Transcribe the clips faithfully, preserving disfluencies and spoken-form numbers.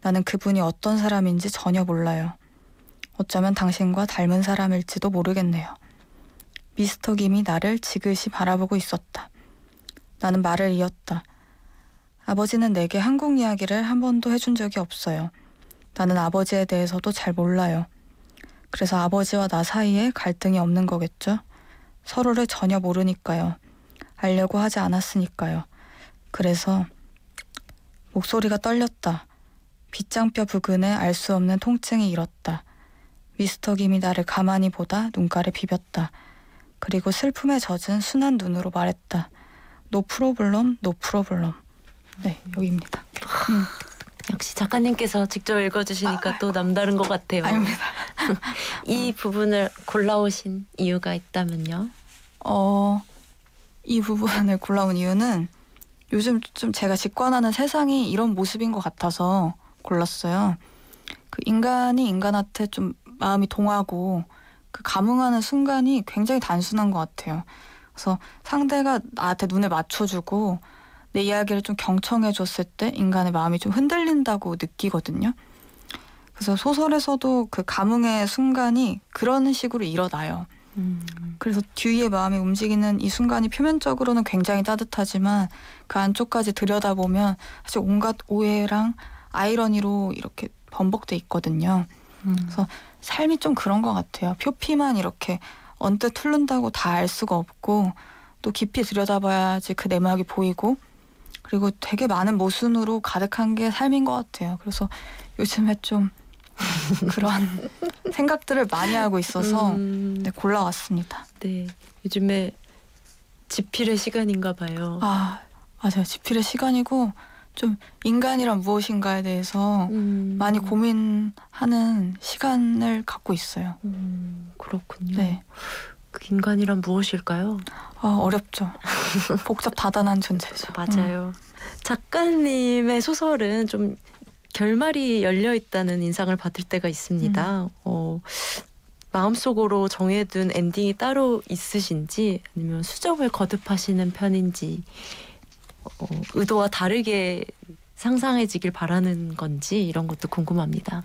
나는 그분이 어떤 사람인지 전혀 몰라요. 어쩌면 당신과 닮은 사람일지도 모르겠네요. 미스터 김이 나를 지그시 바라보고 있었다. 나는 말을 이었다. 아버지는 내게 한국 이야기를 한 번도 해준 적이 없어요. 나는 아버지에 대해서도 잘 몰라요. 그래서 아버지와 나 사이에 갈등이 없는 거겠죠? 서로를 전혀 모르니까요. 알려고 하지 않았으니까요. 그래서 목소리가 떨렸다. 빗장뼈 부근에 알 수 없는 통증이 일었다. 미스터 김이 나를 가만히 보다 눈가를 비볐다. 그리고 슬픔에 젖은 순한 눈으로 말했다. 노 프로블럼, 노 프로블럼. 네, 여기입니다. 음. 역시 작가님께서 직접 읽어주시니까 아, 또 남다른 것 같아요. 아닙니다. 이 부분을 골라오신 이유가 있다면요? 어, 이 부분을 골라온 이유는 요즘 좀 제가 직관하는 세상이 이런 모습인 것 같아서 골랐어요. 그 인간이 인간한테 좀 마음이 동하고 그 감흥하는 순간이 굉장히 단순한 것 같아요. 그래서 상대가 나한테 눈을 맞춰주고 내 이야기를 좀 경청해줬을 때 인간의 마음이 좀 흔들린다고 느끼거든요. 그래서 소설에서도 그 감흥의 순간이 그런 식으로 일어나요. 음. 그래서 듀이의 마음이 움직이는 이 순간이 표면적으로는 굉장히 따뜻하지만 그 안쪽까지 들여다보면 사실 온갖 오해랑 아이러니로 이렇게 번복돼 있거든요. 음. 그래서 삶이 좀 그런 것 같아요. 표피만 이렇게 언뜻 흐른다고 다 알 수가 없고 또 깊이 들여다봐야지 그 내막이 보이고 그리고 되게 많은 모순으로 가득한 게 삶인 것 같아요. 그래서 요즘에 좀 그런 생각들을 많이 하고 있어서 음... 네, 골라왔습니다. 네, 요즘에 지필의 시간인가 봐요. 아, 맞아요. 지필의 시간이고 좀 인간이란 무엇인가에 대해서 음... 많이 고민하는 시간을 갖고 있어요. 음, 그렇군요. 네. 그 인간이란 무엇일까요? 아, 어렵죠. 복잡 다단한 존재죠. 맞아요. 음. 작가님의 소설은 좀 결말이 열려있다는 인상을 받을 때가 있습니다. 음. 어, 마음속으로 정해둔 엔딩이 따로 있으신지 아니면 수정을 거듭하시는 편인지 어, 의도와 다르게 상상해지길 바라는 건지 이런 것도 궁금합니다.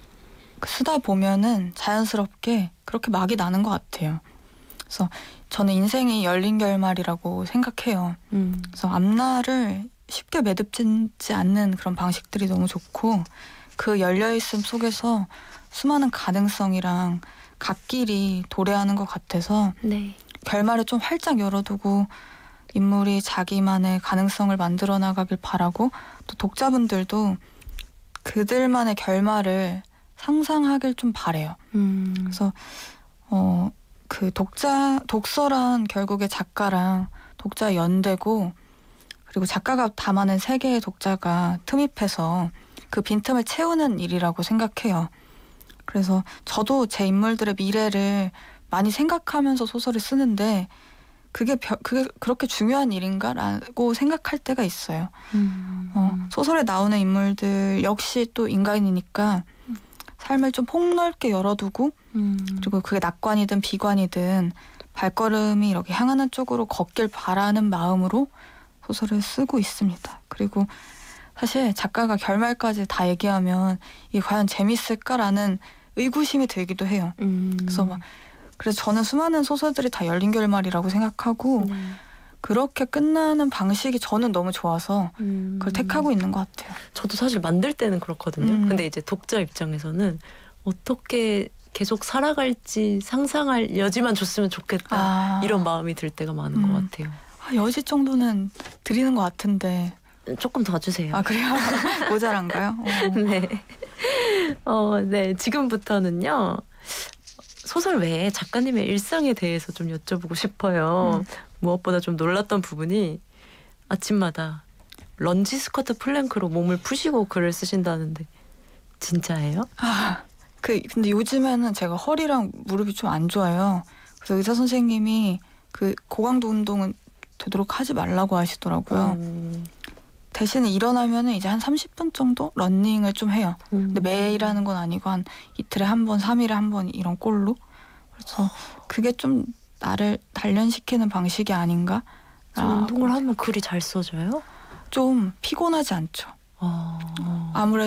쓰다 보면은 자연스럽게 그렇게 막이 나는 것 같아요. 그래서 저는 인생이 열린 결말이라고 생각해요. 음. 그래서 앞날을 쉽게 매듭짓지 않는 그런 방식들이 너무 좋고 그 열려있음 속에서 수많은 가능성이랑 갓길이 도래하는 것 같아서 네. 결말을 좀 활짝 열어두고 인물이 자기만의 가능성을 만들어 나가길 바라고 또 독자분들도 그들만의 결말을 상상하길 좀 바래요. 음. 그래서 어, 그 독자 독서란 결국에 작가랑 독자의 연대고 그리고 작가가 담아낸 세계의 독자가 틈입해서 그 빈틈을 채우는 일이라고 생각해요. 그래서 저도 제 인물들의 미래를 많이 생각하면서 소설을 쓰는데 그게, 벼, 그게 그렇게 중요한 일인가라고 생각할 때가 있어요. 음. 어, 소설에 나오는 인물들 역시 또 인간이니까 삶을 좀 폭넓게 열어두고 음. 그리고 그게 낙관이든 비관이든 발걸음이 이렇게 향하는 쪽으로 걷길 바라는 마음으로 소설을 쓰고 있습니다. 그리고 사실 작가가 결말까지 다 얘기하면 이게 과연 재밌을까라는 의구심이 들기도 해요. 음. 그래서 막 그래서 저는 수많은 소설들이 다 열린 결말이라고 생각하고 음. 그렇게 끝나는 방식이 저는 너무 좋아서 음. 그걸 택하고 있는 것 같아요. 저도 사실 만들 때는 그렇거든요. 음. 근데 이제 독자 입장에서는 어떻게 계속 살아갈지 상상할 여지만 줬으면 좋겠다. 아. 이런 마음이 들 때가 많은 음. 것 같아요. 아, 여지 정도는 드리는 것 같은데. 조금 더 주세요. 아, 그래요? 모자란가요? 어. 네. 어, 네. 지금부터는요. 소설 외에 작가님의 일상에 대해서 좀 여쭤보고 싶어요. 음. 무엇보다 좀 놀랐던 부분이 아침마다 런지 스쿼트 플랭크로 몸을 푸시고 글을 쓰신다는데 진짜예요? 아, 그 근데 요즘에는 제가 허리랑 무릎이 좀 안 좋아요. 그래서 의사 선생님이 그 고강도 운동은 되도록 하지 말라고 하시더라고요. 음. 대신에 일어나면은 이제 한 삼십 분 정도 러닝을 좀 해요. 음. 근데 매일 하는 건 아니고 한 이틀에 한 번, 삼 일에 한 번 이런 꼴로. 그래서 그게 좀 나를 단련시키는 방식이 아닌가? 운동을 하면 글이 잘 써져요? 좀 피곤하지 않죠. 어. 아무래도